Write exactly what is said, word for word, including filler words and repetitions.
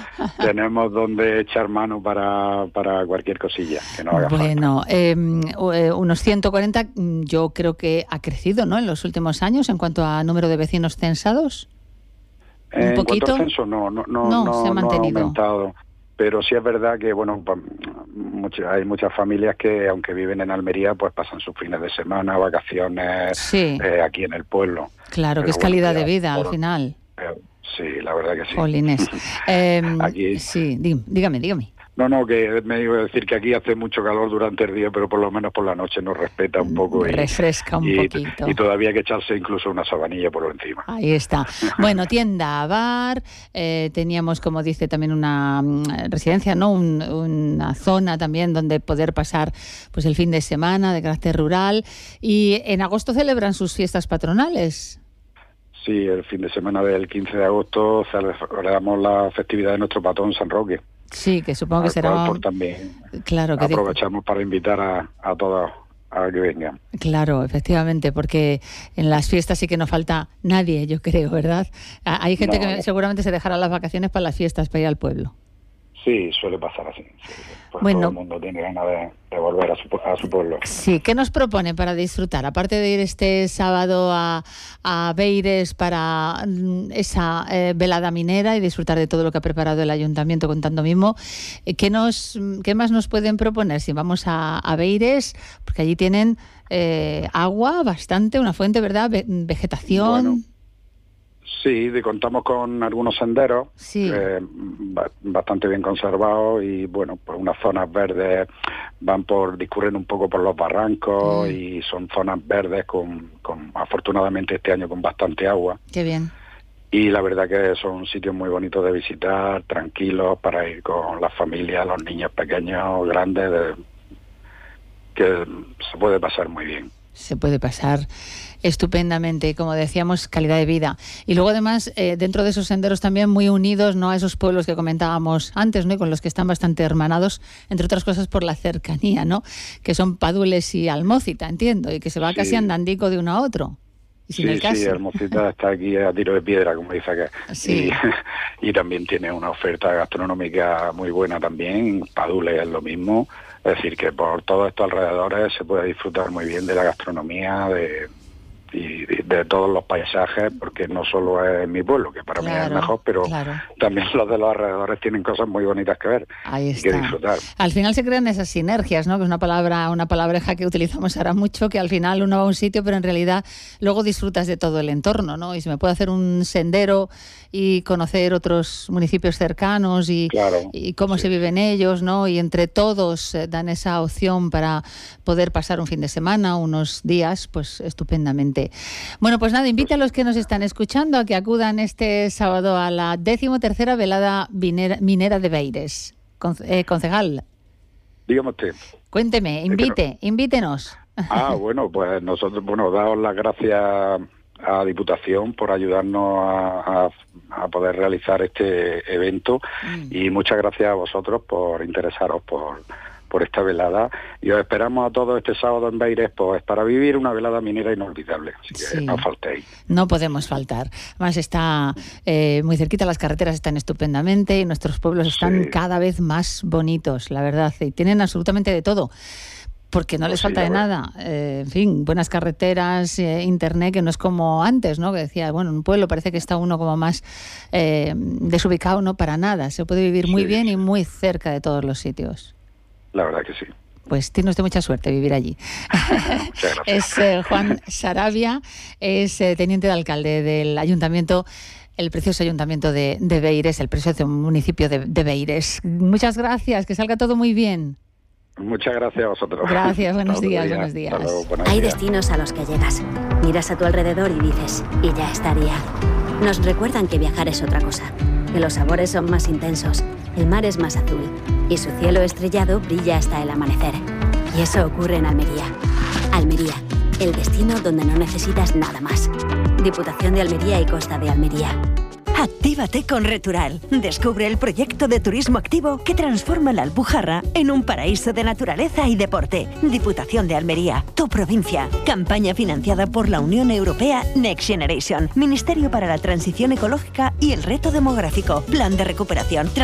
tenemos donde echar mano para, para cualquier cosilla que nos haga bueno, falta. Eh, unos ciento cuarenta, yo creo que ha crecido, ¿no?, en los últimos años en cuanto a número de vecinos censados. ¿Un en poquito? cuanto al censo, no, no, no, no, no, se ha mantenido. No ha aumentado. Pero sí es verdad que, bueno, mucha, hay muchas familias que, aunque viven en Almería, pues pasan sus fines de semana, vacaciones, sí. eh, aquí en el pueblo. Claro, Pero que es bueno, calidad ya, de vida por, al final. Eh, sí, la verdad que sí. Jolines. eh, aquí, sí, dígame, dígame. No, no, que me iba a decir que aquí hace mucho calor durante el día, pero por lo menos por la noche nos respeta un poco. Y, refresca un y, poquito. Y todavía hay que echarse incluso una sabanilla por encima. Ahí está. Bueno, tienda, bar, eh, teníamos, como dice, también una um, residencia, ¿no? Un, una zona también donde poder pasar pues el fin de semana de carácter rural. Y en agosto celebran sus fiestas patronales. Sí, el fin de semana del quince de agosto celebramos la festividad de nuestro patrón San Roque. Sí, que supongo que será... Cual, pues, también claro, que aprovechamos para invitar a, a todos a que vengan. Claro, efectivamente, porque en las fiestas sí que no falta nadie, yo creo, ¿verdad? Hay gente no, que seguramente se dejará las vacaciones para las fiestas, para ir al pueblo. Sí, suele pasar así. Sí. Pues bueno, todo el mundo tiene ganas de, de volver a su, a su pueblo. Sí, ¿qué nos propone para disfrutar? Aparte de ir este sábado a, a Beires para esa eh, velada minera y disfrutar de todo lo que ha preparado el ayuntamiento con tanto mimo, ¿qué, nos, qué más nos pueden proponer? Si vamos a, a Beires, porque allí tienen eh, agua bastante, una fuente, ¿verdad? Ve, vegetación... Bueno. Sí, contamos con algunos senderos sí. eh, bastante bien conservados y bueno, pues unas zonas verdes van por discurren un poco por los barrancos mm. y son zonas verdes con, con afortunadamente este año con bastante agua. Qué bien. Y la verdad que son sitios muy bonitos de visitar, tranquilos para ir con las familias, los niños pequeños, grandes, de, que se puede pasar muy bien. Se puede pasar estupendamente, como decíamos, calidad de vida. Y luego además, eh, dentro de esos senderos también muy unidos, ¿no?, a esos pueblos que comentábamos antes, ¿no?, y con los que están bastante hermanados, entre otras cosas por la cercanía, ¿no?, que son Padules y Almócita, entiendo, y que se va sí. casi andandico de uno a otro. Y sin sí, el caso. sí, Almócita está aquí a tiro de piedra, como dice acá. Sí. Y, y también tiene una oferta gastronómica muy buena también. Padules es lo mismo. Es decir, que por todos estos alrededores se puede disfrutar muy bien de la gastronomía, de, y de, de todos los paisajes, porque no solo es mi pueblo, que para claro, mí es mejor, pero claro. también los de los alrededores tienen cosas muy bonitas que ver Ahí y está. que disfrutar. Al final se crean esas sinergias, ¿no?, que es una palabra, una palabreja que utilizamos ahora mucho, que al final uno va a un sitio, pero en realidad luego disfrutas de todo el entorno, ¿no? Y si me puedo hacer un sendero y conocer otros municipios cercanos y, claro, y cómo sí. se viven ellos, ¿no? Y entre todos eh, dan esa opción para poder pasar un fin de semana, unos días, pues estupendamente. Bueno, pues nada, invita a los que nos están escuchando a que acudan este sábado a la decimotercera velada minera, minera de Beires. Conce, eh, concejal. Dígame usted. Cuénteme, invite, no... invítenos. Ah, bueno, pues nosotros, bueno, daos las gracias a Diputación por ayudarnos a, a, a poder realizar este evento mm. y muchas gracias a vosotros por interesaros por, por esta velada y os esperamos a todos este sábado en Beires pues, para vivir una velada minera inolvidable, así que sí. no faltéis. No podemos faltar, además está eh, muy cerquita, las carreteras están estupendamente y nuestros pueblos están sí. cada vez más bonitos, la verdad, y tienen absolutamente de todo. Porque no pues les falta sí, de nada, eh, en fin, buenas carreteras, eh, internet, que no es como antes, ¿no? Que decía, bueno, en un pueblo parece que está uno como más eh, desubicado, no para nada, se puede vivir muy sí. bien y muy cerca de todos los sitios. La verdad que sí. Pues tiene usted mucha suerte vivir allí. Muchas gracias. Es eh, Juan Sarabia, es eh, teniente de alcalde del ayuntamiento, el precioso ayuntamiento de, de Beires, el precioso municipio de, de Beires. Muchas gracias, que salga todo muy bien. Muchas gracias a vosotros. Gracias, buenos días, días, buenos días. Luego, buenos Hay días. destinos a los que llegas, miras a tu alrededor y dices, y ya estaría. Nos recuerdan que viajar es otra cosa, que los sabores son más intensos, el mar es más azul y su cielo estrellado brilla hasta el amanecer. Y eso ocurre en Almería. Almería, el destino donde no necesitas nada más. Diputación de Almería y Costa de Almería. Actívate con Retural. Descubre el proyecto de turismo activo que transforma la Alpujarra en un paraíso de naturaleza y deporte. Diputación de Almería, tu provincia. Campaña financiada por la Unión Europea Next Generation. Ministerio para la Transición Ecológica y el Reto Demográfico. Plan de recuperación.